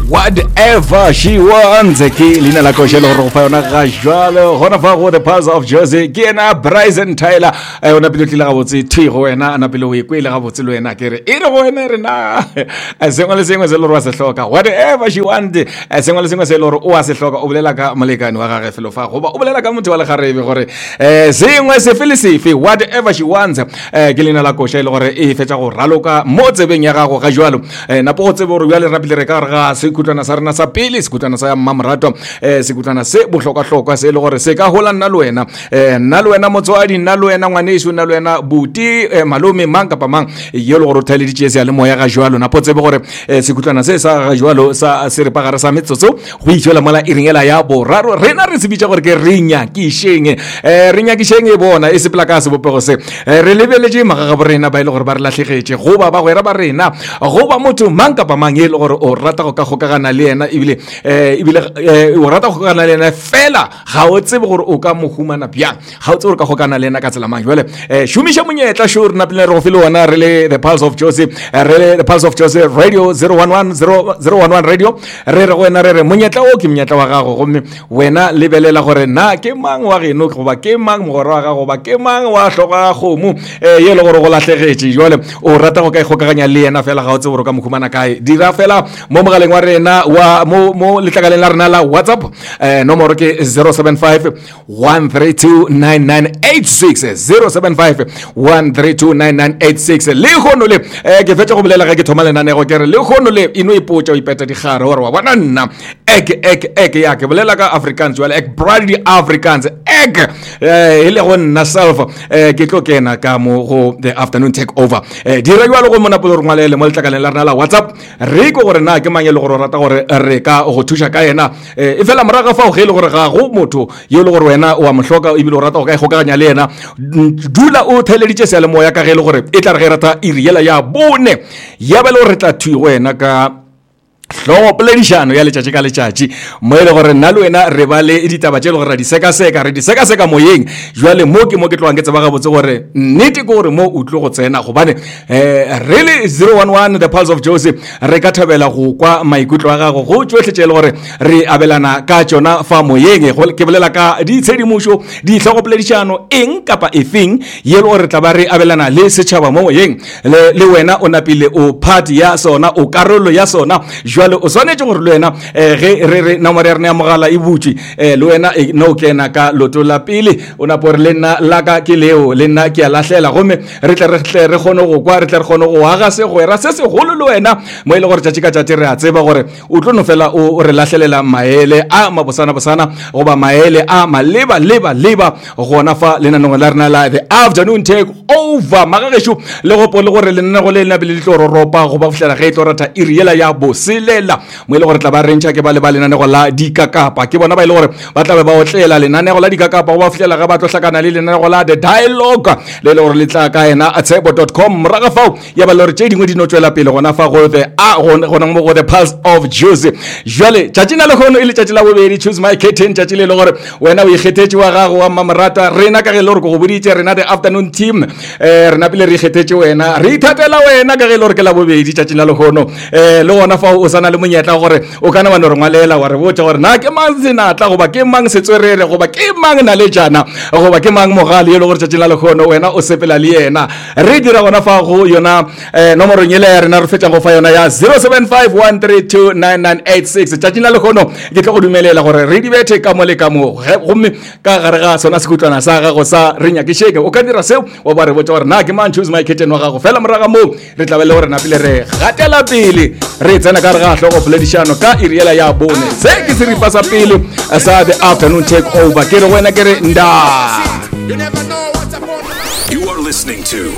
Whatever she wants ke lina la koshelo go fa yona ga jwalo gona fa go the Pulse of Jozi ke ena Bryson Tyler ona pele tlile ga botse thigo wena ana pele o ikwele ga botse le wena ke re ere go wena re na sengwe le sengwe se le ro se hloka whatever she wants sengwe le sengwe se le ro o a se hloka o bolela ka molekane wa gagwe felo fa go ba o bolela ka motho wa le garebe gore sengwe se fele sefe whatever she wants ke lina la koshelo gore e fetsa go raloka mo tsebeng ya gago ga jwalo napo go tsebe gore ya le rapile re ka ga se kutana sa rena sa pele se kutana sa mamrato se kutana se bohlokwa se le gore se ka hola nna le wena motswadi nna le wena ngwaneso nna le wena buti malome mang kapa mang ye le gore thale ditše se le moya ga jwalo napo tsebe gore se kutana se sa ga jwalo sa se re pagara sa metsotso go itšwela mola iringela ya boraro rena re se bitša gore ke rinya ke sheng e bona e se plaka se bopego se re lebeletse magaga borena ba ile gore ba re lahlegetše go ba gwera ba rena go ba motho mang kapa mang ye le gore o rata go ka gokagana le yena ebile o rata go gokagana le yena fela ga o tsebe gore o ka mohumana bjang ga o tsebe gore ka gokagana le yena ka tsela mang jwale šomiša monyetla šo re napile re go fele ona re le the Pulse of Jozi radio 011 radio re re go wena re re monyetla o ke monyetla wa gago gomme wena lebelela gore na ke mang wa geno goba ke mang mogoro wa gago ba ke mang wa hloka kgomo ye le gore go lahlegetše jwale o rata go ka gokaganya le yena fela ga o tsebe gore ka mohumana kae dira fela mo mogaleng wa rena wa mo letlakaleng la rena la WhatsApp nomoro ke 075 132 9986 075 132 9986 le gono le ke fetša go bolela ga ke thoma lenanego ke re le gono le ino ipotša o ipeta digare gore wa bona nna ek ya ke bolela ka Afrikaans jwale ek brady Afrikaans ek e le go nna self ke tlo kena ka mo go the afternoon take over dira jwalo go mona polo re ngwalele mo letlakaleng la rena la WhatsApp re go gore na ke mang ye le gore rata gore re ka go thuša ka yena e fela moraga fa o ge le gore ga go motho ye le gore wena o a mohloka ebile o rata go ka gokaganya le yena dula o theleditše se le moya ka ge le gore e tla re ge rata iriela ya bone ya ba le gore re tla thuyi go wena ka hlogo poledišano ya letšatši ka letšatši mo e le gore nna le wena re ba le ditaba tše le gore re di sekaseka moyeng jwale mo ke tlogang ke tseba gabotse gore nnete ke gore mo o tlo go tsena gobane re le 011 the Pulse of Jozi re ka thabela go kwa maikutlo a gago go tšohle tše le gore re abelana ka tšona fa moyeng ke bolela ka ditshedimušo dihlogo poledišano eng kapa efeng ye le gore re tla ba re abelana le setšhaba mo moyeng le wena o napile o part ya sona o karolo ya sona jwale o swanetše gore le wena ge re nomoro ya rena ya mogala e butše le wena no kena ka loto la pele o napo gore le nna la ka ke leo le nna ke a lahlela gomme re tle re kgone go kwa re tle re kgone go aga segwera se segolo le wena mo e le gore tšatši ka tšatši re a tseba gore o tlo no fela o re lahlelela maele a mabosana goba maele a maleba gona fa lenaneng la rena la the afternoon take over magagešo le gopole gore lenanego le napele le tlo roropa goba fihlela ge e tlo rata iriela ya bosele mo ile gore tla ba rentšha ke ba le ba lenanego la dikakapa ke bona ba ile gore ba tla be ba otlela lenanego la dikakapa go ba fihlela ga ba tlo hlakana le lenanego la the dialogue le le gore le tla ka ena atsebo.com moraga fao ya ba le gore tše dingwe di no tšwela pele gona fa go gona mo go the Pulse of Jozi jwale tšatši na le kgono e le tšatši la bobedi choose my curtain tšatši le gore wena o ikgethetše wa gago wa mamrata rena ka ge le gore go boditše rena the afternoon team rena pele re ikgethetše wena re ithatela wena ka ge le gore ke la bobedi tšatši na le kgono le gona fa o sana le monyetla gore o kana bana re ngwalela wa re botša gore na ke mang senatla goba ke mang setswerere goba ke mang na le jana goba ke mang mogale ye le gore tšatši la lekgono wena o sepela le yena re dira gona fa go yona nomorong ele ya rena re fetšang go fa yona ya 0751329986 tšatši la lekgono ke tlo go dumelela gore re di bethe ka mo le ka mo gomme ka gare ga sona sekutlwana sa gago sa re nyakešeke o ka dira seo wa ba re botša gore na ke man choose my curtain wa gago fela moraga moo re tla be le gore napile re gatela pele re tsena ka re ga hlogo poledišano ka iriela ya bone se ke seripa sa pele sa the afternoon take over ke re wena ke re nda You are listening to